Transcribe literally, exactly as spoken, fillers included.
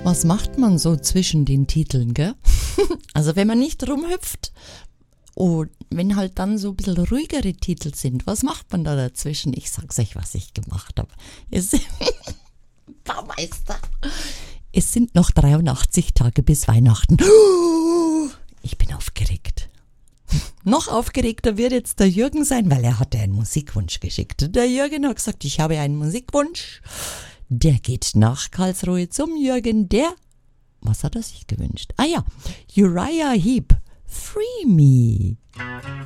Was macht man so zwischen den Titeln, gell? Also wenn man nicht rumhüpft und wenn halt dann so ein bisschen ruhigere Titel sind, was macht man da dazwischen? Ich sag's euch, was ich gemacht habe. Es, Baumeister. Es sind noch dreiundachtzig Tage bis Weihnachten. Ich bin aufgeregt. Noch aufgeregter wird jetzt der Jürgen sein, weil er hatte einen Musikwunsch geschickt. Der Jürgen hat gesagt, ich habe einen Musikwunsch. Der geht nach Karlsruhe zum Jürgen, der, was hat er sich gewünscht? Ah ja, Uriah Heep, Free Me.